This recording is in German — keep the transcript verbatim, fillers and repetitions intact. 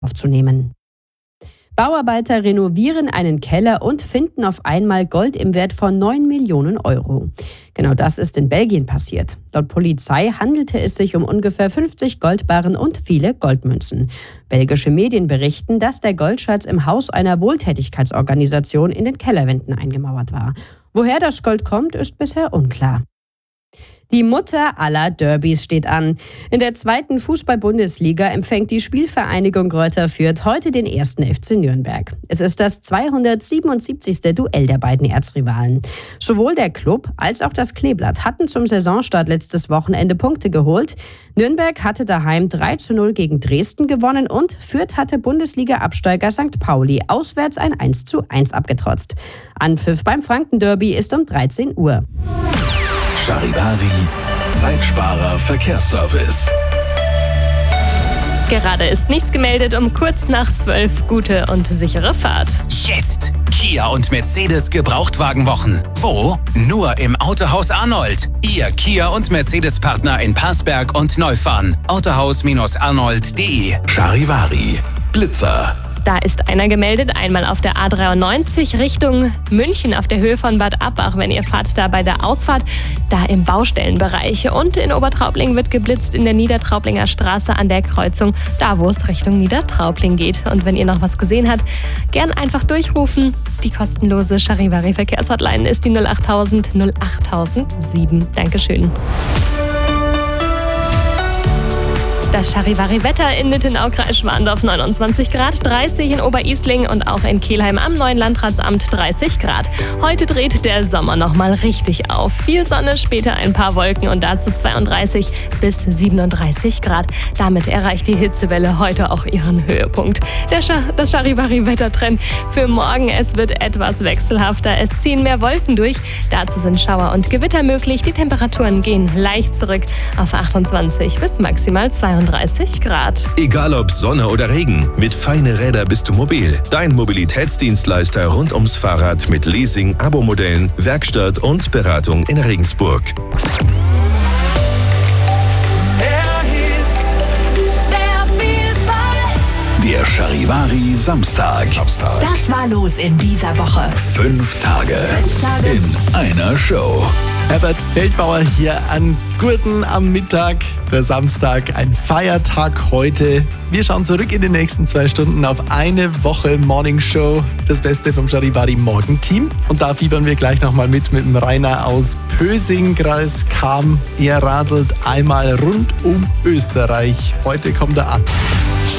aufzunehmen. Bauarbeiter renovieren einen Keller und finden auf einmal Gold im Wert von neun Millionen Euro. Genau das ist in Belgien passiert. Laut Polizei handelte es sich um ungefähr fünfzig Goldbarren und viele Goldmünzen. Belgische Medien berichten, dass der Goldschatz im Haus einer Wohltätigkeitsorganisation in den Kellerwänden eingemauert war. Woher das Gold kommt, ist bisher unklar. Die Mutter aller Derbys steht an. In der zweiten Fußball-Bundesliga empfängt die Spielvereinigung Greuther Fürth heute den ersten F C Nürnberg. Es ist das zweihundertsiebenundsiebzigste Duell der beiden Erzrivalen. Sowohl der Club als auch das Kleeblatt hatten zum Saisonstart letztes Wochenende Punkte geholt. Nürnberg hatte daheim drei zu null gegen Dresden gewonnen und Fürth hatte Bundesliga-Absteiger Sankt Pauli auswärts ein eins zu eins abgetrotzt. Anpfiff beim Franken-Derby ist um dreizehn Uhr. Charivari, Zeitsparer Verkehrsservice. Gerade ist nichts gemeldet, um kurz nach zwölf. Gute und sichere Fahrt. Jetzt Kia und Mercedes Gebrauchtwagenwochen. Wo? Nur im Autohaus Arnold. Ihr Kia und Mercedes-Partner in Passberg und Neufahren. autohaus arnold punkt de. Charivari, Blitzer. Da ist einer gemeldet, einmal auf der A dreiundneunzig Richtung München auf der Höhe von Bad Abbach, wenn ihr fahrt da bei der Ausfahrt, da im Baustellenbereich. Und in Obertraubling wird geblitzt in der Niedertraublinger Straße an der Kreuzung, da wo es Richtung Niedertraubling geht. Und wenn ihr noch was gesehen habt, gern einfach durchrufen. Die kostenlose Charivari Verkehrshotline ist die null achttausend null achttausendsieben. Dankeschön. Das Charivari-Wetter in Nittenau-Kreis neunundzwanzig Grad, dreißig in Oberisling und auch in Kelheim am neuen Landratsamt dreißig Grad. Heute dreht der Sommer nochmal richtig auf. Viel Sonne, später ein paar Wolken und dazu zweiunddreißig bis siebenunddreißig Grad. Damit erreicht die Hitzewelle heute auch ihren Höhepunkt. Der Sch- das Charivari-Wettertrend für morgen, es wird etwas wechselhafter. Es ziehen mehr Wolken durch. Dazu sind Schauer und Gewitter möglich. Die Temperaturen gehen leicht zurück auf achtundzwanzig bis maximal zweiunddreißig Grad. Egal ob Sonne oder Regen, mit Feine Räder bist du mobil. Dein Mobilitätsdienstleister rund ums Fahrrad mit Leasing, Abo-Modellen, Werkstatt und Beratung in Regensburg. Der Charivari Samstag. Samstag. Das war los in dieser Woche. Fünf Tage, Fünf Tage in einer Show. Herbert Feldbauer hier an Gurten am Mittag. Der Samstag, ein Feiertag heute. Wir schauen zurück in den nächsten zwei Stunden auf eine Woche Morning Show. Das Beste vom Charivari Morgenteam. Und da fiebern wir gleich nochmal mit mit dem Rainer aus Pösing, Kreis Cham. Er radelt einmal rund um Österreich. Heute kommt er an.